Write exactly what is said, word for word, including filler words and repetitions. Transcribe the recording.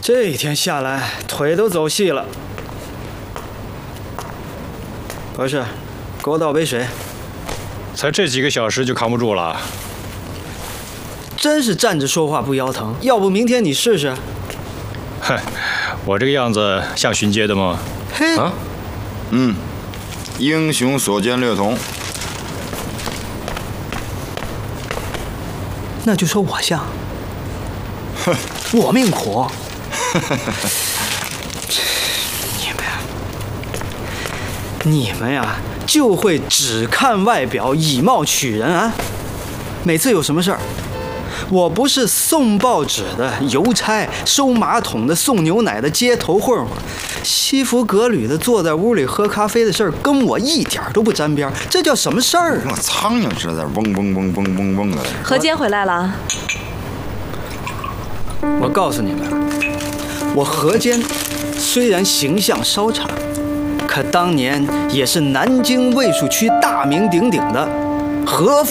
这一天下来，腿都走细了。博士，给我倒杯水。 才这几个小时就扛不住了。 真是站着说话不腰疼，要不明天你试试？ 哼，我这个样子像巡街的吗？ 嘿， 啊，嗯，英雄所见略同。 那就说我像。我命苦。你们呀，你们呀，就会只看外表，以貌取人啊！每次有什么事儿，我不是送报纸的邮差，收马桶的，送牛奶的，街头混混，西服革履的坐在屋里喝咖啡的事儿，跟我一点都不沾边，这叫什么事儿啊？ 那苍蝇似的，嗡嗡嗡嗡嗡嗡的。 何坚回来了。 我告诉你们，我何坚虽然形象稍差，可当年也是南京卫戍区大名鼎鼎的何